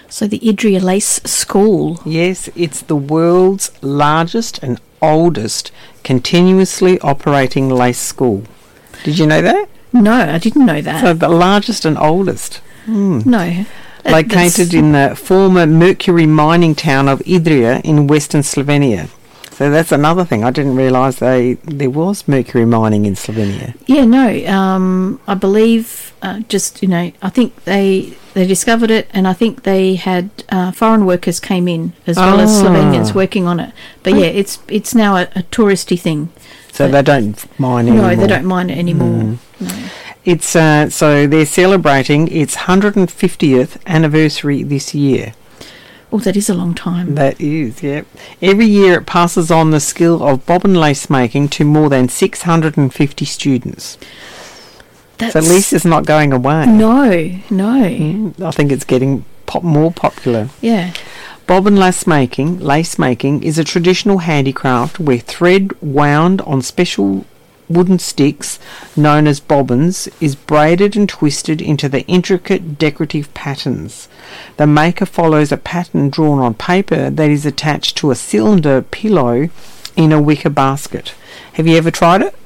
So the Idria Lace School. Yes, it's the world's largest and oldest continuously operating lace school. Did you know that? No, I didn't know that. So the largest and oldest. No. Located in the former mercury mining town of Idria in western Slovenia. So that's another thing. I didn't realise there was mercury mining in Slovenia. Yeah, no. I believe I think they discovered it, and I think they had foreign workers came in as well as Slovenians working on it. But yeah, it's now a touristy thing. So they don't mine anymore. No, they don't mine it anymore. No. It's so they're celebrating its 150th anniversary this year. Oh, that is a long time. That is, yep. Every year it passes on the skill of bobbin lace making to more than 650 students. So at least it's not going away. No. I think it's getting more popular. Yeah. Bobbin lace making is a traditional handicraft where thread wound on special wooden sticks known as bobbins is braided and twisted into the intricate decorative patterns. The maker follows a pattern drawn on paper that is attached to a cylinder pillow in a wicker basket. Have you ever tried it?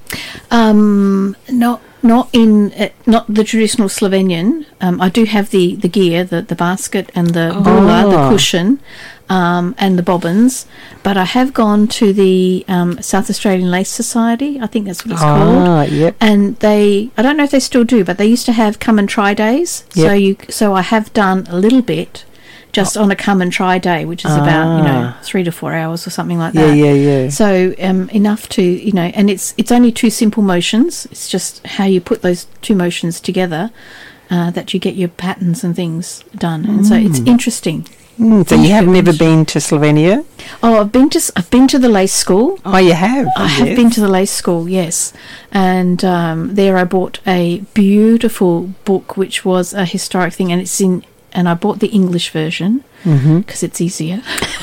Not the traditional Slovenian. I do have the gear, the basket and the ruler, the cushion, and the bobbins. But I have gone to the South Australian Lace Society. I think that's what it's called. Yep. And I don't know if they still do, but they used to have come and try days. Yep. So I have done a little bit. Just on a come and try day, which is about 3 to 4 hours or something like that. Yeah. So enough to and it's only two simple motions. It's just how you put those two motions together that you get your patterns and things done. And so it's interesting. So you have never been to Slovenia? Oh, I've been to the lace school. Oh, you have? I have been to the lace school, yes. And there I bought a beautiful book, which was a historic thing, and I bought the English version because it's easier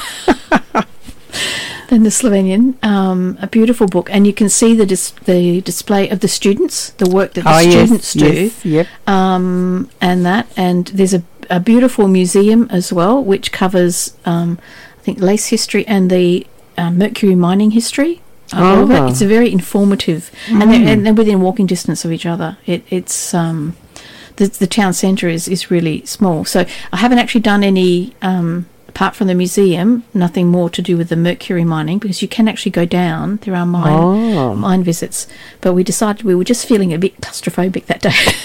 than the Slovenian. A beautiful book, and you can see the display of the students, the work that the students do, yep. And there's a beautiful museum as well, which covers I think lace history and the mercury mining history. All of it. It's a very informative, and they're within walking distance of each other. It's the town centre is really small. So I haven't actually done any, apart from the museum, nothing more to do with the mercury mining, because you can actually go down. There are mine visits. But we decided we were just feeling a bit claustrophobic that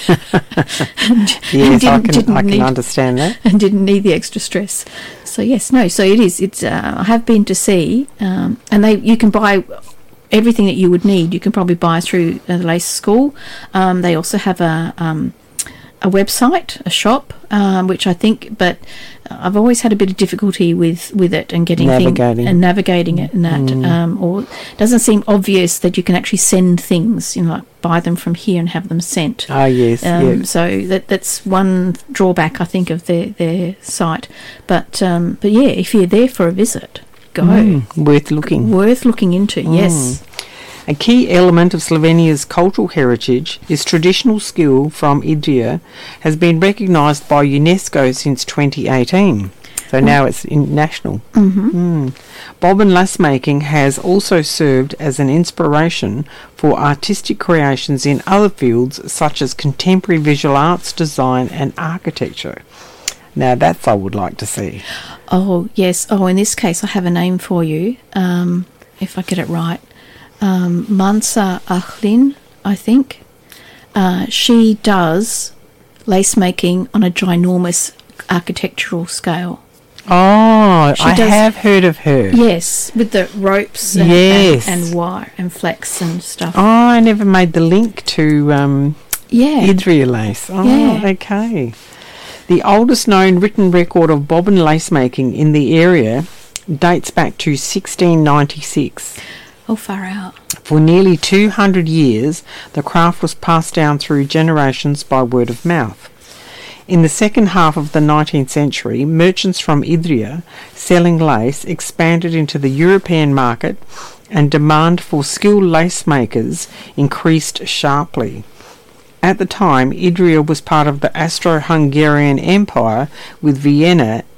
day. Yes, I can understand that. And didn't need the extra stress. So yes, no, so it is. It's I have been to see, and you can buy everything that you would need. You can probably buy through the Lace School. They also have a website, a shop, which I think, but I've always had a bit of difficulty with it and getting navigating it and that, or it doesn't seem obvious that you can actually send things, like buy them from here and have them sent. Oh yes, So that's one drawback, I think, of their site. But yeah, if you're there for a visit, go. Worth looking into. Yes. A key element of Slovenia's cultural heritage, its traditional skill from Idria, has been recognised by UNESCO since 2018. So now it's national. Bobbin lace making has also served as an inspiration for artistic creations in other fields such as contemporary visual arts, design and architecture. Now that's I would like to see. Oh, yes. Oh, in this case I have a name for you, if I get it right. Mansa Achlin, I think. She does lace making on a ginormous architectural scale. Oh, I have heard of her. Yes, with the ropes and wire and flex and stuff. Oh, I never made the link to Idria lace. Oh, okay. The oldest known written record of bobbin lace making in the area dates back to 1696. Oh, far out. For nearly 200 years, the craft was passed down through generations by word of mouth. In the second half of the 19th century, merchants from Idria selling lace expanded into the European market, and demand for skilled lace makers increased sharply. At the time, Idria was part of the Austro-Hungarian Empire, with Vienna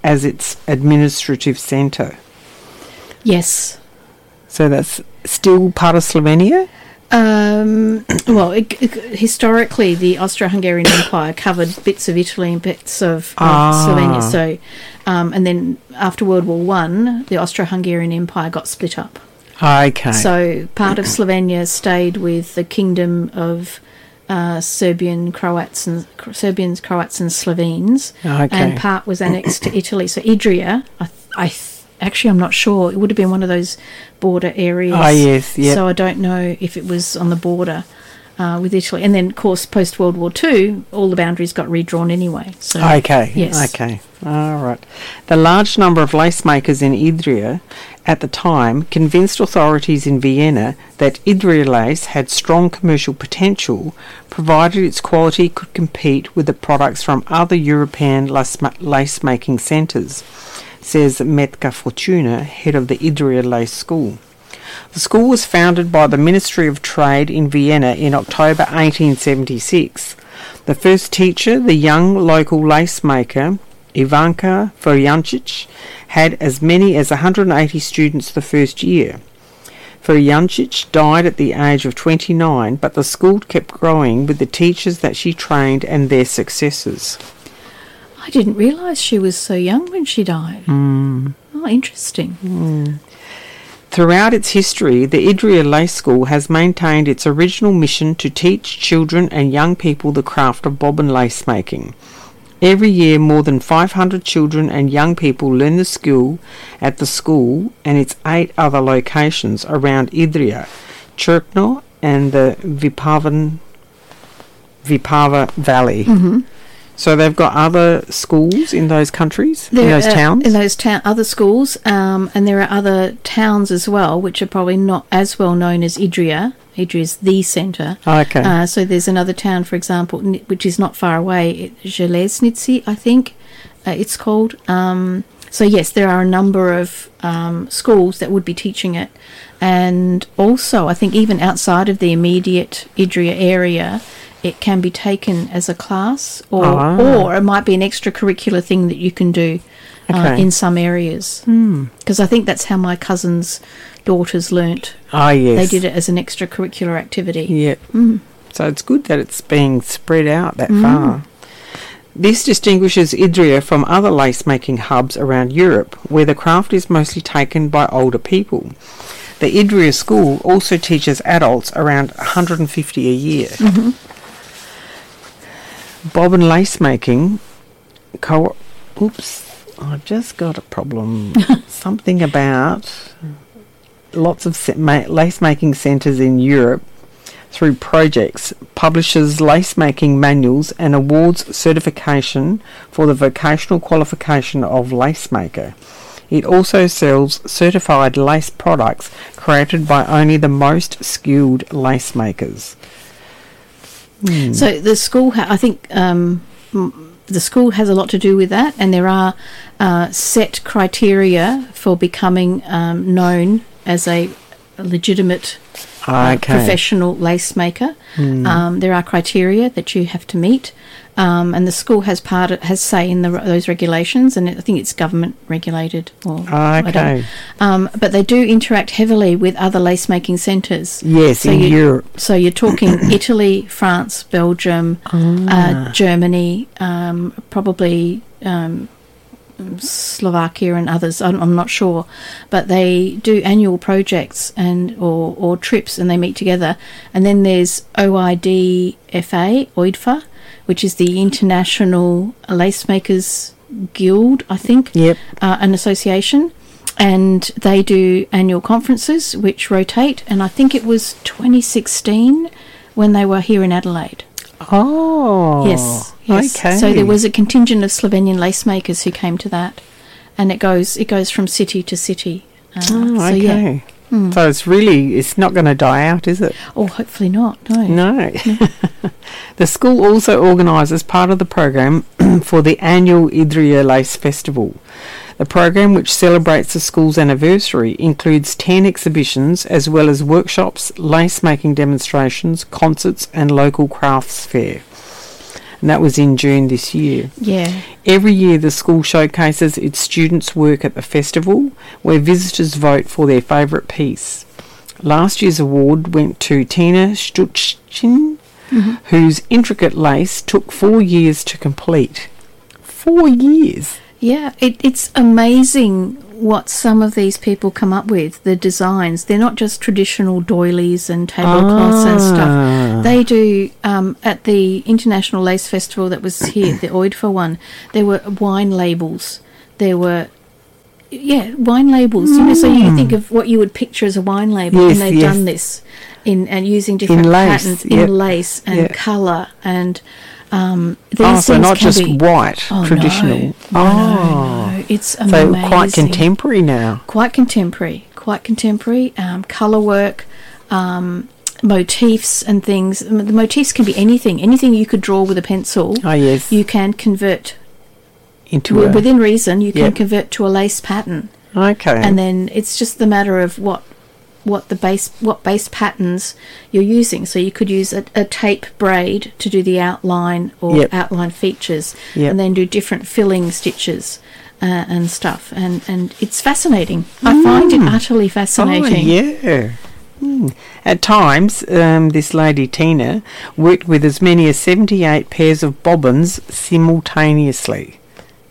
as its administrative centre. Yes. So that's still part of Slovenia? Well, historically, the Austro-Hungarian Empire covered bits of Italy and bits of Slovenia. So, and then after World War One, the Austro-Hungarian Empire got split up. Okay. So part of Slovenia stayed with the Kingdom of Serbians, Croats, and Slovenes, and part was annexed to Italy. So Idria, actually, I'm not sure. It would have been one of those border areas. Oh, yes, yeah. So I don't know if it was on the border with Italy. And then, of course, post-World War II, all the boundaries got redrawn anyway. So, okay, yes. Okay. All right. The large number of lace makers in Idria at the time convinced authorities in Vienna that Idria lace had strong commercial potential, provided its quality could compete with the products from other European lace-making centres, says Metka Fortuna, head of the Idria Lace School. The school was founded by the Ministry of Trade in Vienna in October 1876. The first teacher, the young local lace maker Ivanka Furjancic, had as many as 180 students the first year. Furjancic died at the age of 29, but the school kept growing with the teachers that she trained and their successors. I didn't realise she was so young when she died. Oh, interesting. Throughout its history, the Idria Lace School has maintained its original mission to teach children and young people the craft of bobbin lace making. Every year, more than 500 children and young people learn the skill at the school and its 8 other locations around Idria, Cherkno and the Vipava Valley. Mm-hmm. So they've got other schools in those countries, in those towns? In those other schools, and there are other towns as well, which are probably not as well known as Idria. Idria is the centre. Oh, okay. So there's another town, for example, which is not far away, Železnici, I think it's called. So yes, there are a number of schools that would be teaching it. And also, I think even outside of the immediate Idria area, it can be taken as a class, or it might be an extracurricular thing that you can do in some areas. Because I think that's how my cousin's daughters learnt. Ah, yes. They did it as an extracurricular activity. Yeah. So it's good that it's being spread out that far. This distinguishes Idria from other lace-making hubs around Europe, where the craft is mostly taken by older people. The Idria school also teaches adults around 150 a year. Bobbin lace making. I've just got a problem. Something about lots of lace making centres in Europe through projects, publishes lace making manuals and awards certification for the vocational qualification of lace maker. It also sells certified lace products created by only the most skilled lace makers. So the school, I think the school has a lot to do with that, and there are set criteria for becoming known as a legitimate professional lace maker. There are criteria that you have to meet, and the school has say in those regulations, and I think it's government regulated. But they do interact heavily with other lace making centres. Yes, in Europe. So you're talking Italy, France, Belgium, Germany, probably Slovakia and others. I'm not sure, but they do annual projects or trips, and they meet together. And then there's OIDFA, which is the International Lace Makers Guild, I think. Yep. An association, and they do annual conferences which rotate. And I think it was 2016 when they were here in Adelaide. Oh, yes. Okay. So there was a contingent of Slovenian lace makers who came to that, and it goes from city to city. Okay. So it's not going to die out, is it? Oh, hopefully not. No. The school also organises part of the program for the annual Idria Lace Festival. The program, which celebrates the school's anniversary, includes 10 exhibitions as well as workshops, lace-making demonstrations, concerts and local crafts fair. and that was in June this year. Yeah. Every year the school showcases its students' work at the festival, where visitors vote for their favourite piece. Last year's award went to Tina Stutzkin, whose intricate lace took 4 years to complete. 4 years? Yeah, it's amazing what some of these people come up with, the designs. They're not just traditional doilies and tablecloths and stuff. They do, at the International Lace Festival that was here, the OIDFA one, there were wine labels. There were, wine labels. You know, so you think of what you would picture as a wine label, Yes, and they've yes. done this and using different lace, patterns yep. in lace and Yep. colour and... Oh, these so things not can just be, white, traditional. No, it's So amazing. quite contemporary now. Quite contemporary. Colour work, motifs and things. The motifs can be anything you could draw with a pencil. Oh, yes. You can convert Into a... within reason. You can Yep. convert to a lace pattern, Okay. and then it's just the matter of what base patterns you're using. So you could use a tape braid to do the outline or Yep. outline features, Yep. and then do different filling stitches and stuff. And it's fascinating. I find it utterly fascinating. Oh, yeah. At times, this lady Tina worked with as many as 78 pairs of bobbins simultaneously.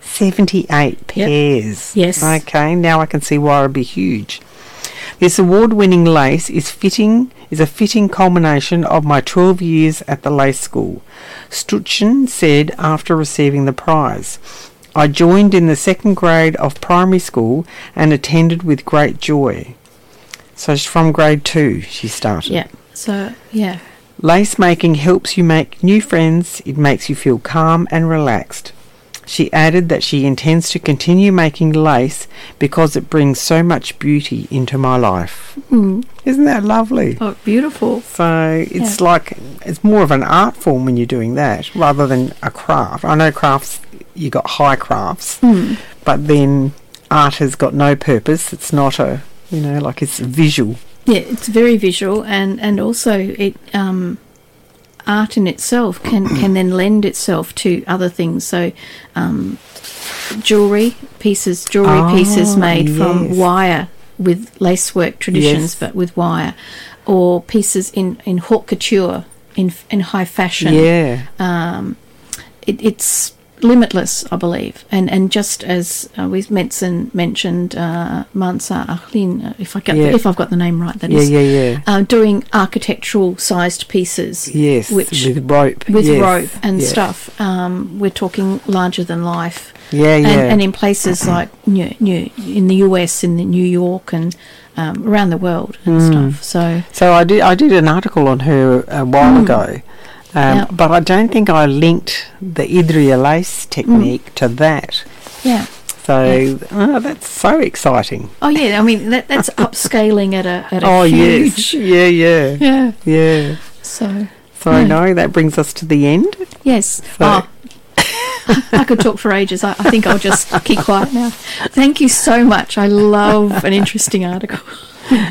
78 pairs. Yes. Okay, now I can see why it would be huge. This award-winning lace is a fitting culmination of my 12 years at the lace school, Stutzkin said after receiving the prize. I joined in the second grade of primary school and attended with great joy. So it's from grade 2 she started. Yeah. So, yeah. Lace making helps you make new friends. It makes you feel calm and relaxed. She added that she intends to continue making lace because it brings so much beauty into my life. Isn't that lovely? Oh, beautiful. So it's like, it's more of an art form when you're doing that rather than a craft. I know crafts, you got high crafts, but then art has got no purpose. It's not a, like it's visual. Yeah, it's very visual, and also it art in itself can then lend itself to other things. So jewelry pieces made from wire with lacework traditions, but with wire, or pieces in haute couture, in high fashion. It's limitless, I believe, and just as we mentioned Mansa Achlin, if I've got the name right, that is doing architectural sized pieces, which with rope, and stuff. We're talking larger than life, and in places like in the US, in New York, and around the world and stuff. So I did an article on her a while ago. But I don't think I linked the Idria lace technique to that. Yeah. So that's so exciting. Oh yeah, I mean that's upscaling at a huge. Yes. Yeah. So no, that brings us to the end. Yes. So. I could talk for ages. I think I'll just keep quiet now. Thank you so much. I love an interesting article.